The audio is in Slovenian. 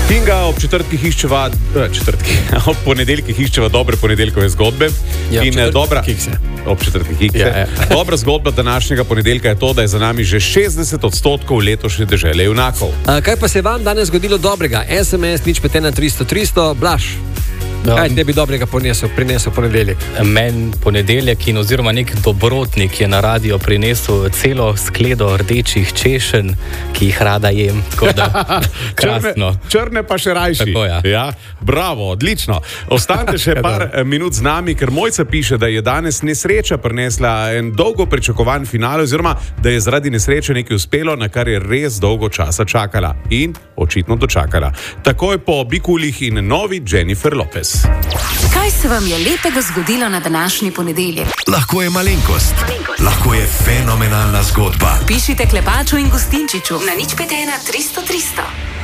Kinga ob ob ponedeljkih iščeva dobre ponedeljkove zgodbe. Ob četrtkih kikse. Dobra zgodba današnjega ponedeljka je to, da je za nami že 60% letošnje dežele junakov. Kaj pa se je vam danes zgodilo dobrega? SMS nič 5 na 300 Blaž. Kaj tebi dobrega prinesel ponedeljek? Meni ponedeljek in oziroma nek dobrotnik je na radio prinesel celo skledo rdečih češenj, ki jih rada jem. Tako da, krasno. Črne pa še rajši. Tako, ja. Ja, bravo, odlično. Ostanite še par minut z nami, ker Mojca piše, da je danes nesreča prinesla en dolgo pričakovan finale, oziroma da je zaradi nesreče nekaj uspelo, na kar je res dolgo časa čakala in očitno dočakala. Takoj po Bikulih in novi Jennifer Lopez. Kaj se vam je lepega zgodilo na današnji ponedeljek? Lahko je malenkost, lahko je fenomenalna zgodba. Pišite Klepaču in Gustinčiču na nič 5 1 300 300.